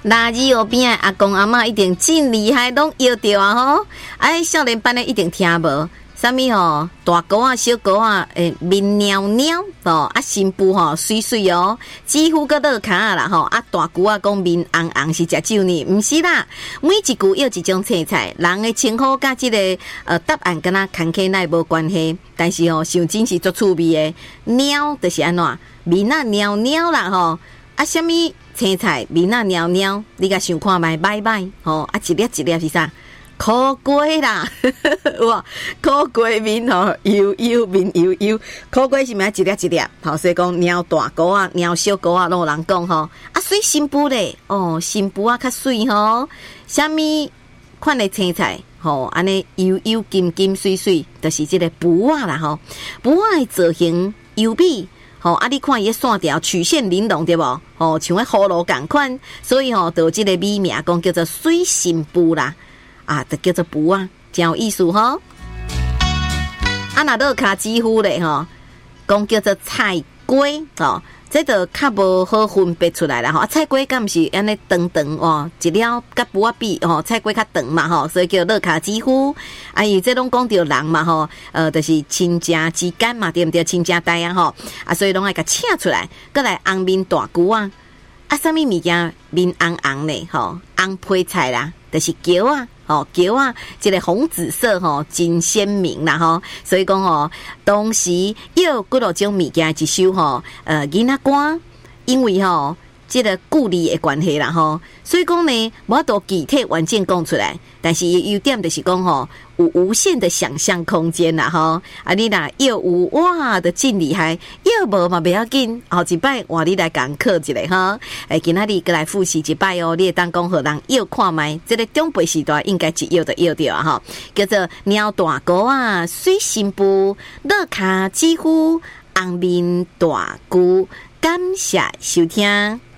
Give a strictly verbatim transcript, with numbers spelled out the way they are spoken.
垃圾后边阿公阿嬷一定真厉害，拢摇着啊吼！哎，少年班的一定听无。啥物吼？大狗啊，小狗啊，诶，面尿尿哦，啊，新妇吼水水哦，几乎个落骹啊啦吼，啊，大牛啊讲面红红是食酒呢，毋是啦，每一句要一种青菜，人的称呼甲即个呃答案跟他看起来无关系，但是吼想真是足趣味的，尿就是安怎面啊尿尿啦吼，啊，啥物青菜面啊尿尿，你甲想看觅摆摆吼，啊，一粒一粒是啥？苦瓜啦，哇，苦瓜面吼油油面油油，苦瓜是咪一粒一粒？好，所以讲猫大狗啊，猫小狗啊，拢有人讲吼，啊水新妇咧，哦新妇啊较水吼，啥物款的青菜吼，安尼油油金金水水，就是这个卜啊啦吼，卜啊的造型优美。吼、哦，啊！你看伊个线条曲线玲珑对无？吼、哦，像个葫芦共款，所以吼、哦，就即个美名讲叫做水新妇啦。啊，就叫做卜啊，真有意思吼。啊，那落卡几乎咧吼，讲叫做菜瓜吼，这就较无好分别出来啦吼。啊，菜瓜敢毋是安尼长长哦，一了甲卜啊比吼，菜瓜较长嘛吼，所以叫落卡几乎。啊，伊这拢讲到人嘛吼，呃，就是亲家之间嘛，对毋对？亲家代啊吼，啊，所以拢爱甲请出来，过来红面大牛啊，啊，啥物物件面红红咧吼，红配菜啦，就是姜啊。哦，姜啊，这个红紫色吼，真鲜明啦吼，所以讲吼，当时有几多种物件一首吼，呃，囡仔歌，因为吼，这个故事的关系啦吼，所以讲呢，无多具体完整讲出来，但是优点就是讲吼，有无限的想象空间啦吼，啊，你若又有哇的真厉害，又无嘛不要紧，后一摆换你来讲课一下哈，诶，今仔日过来复习一摆哦，你会当讲互人又看卖，这个中辈时代应该一摇就摇掉啊哈，叫做猫大狗啊，水新妇，乐卡几乎红面大牛，感谢收听。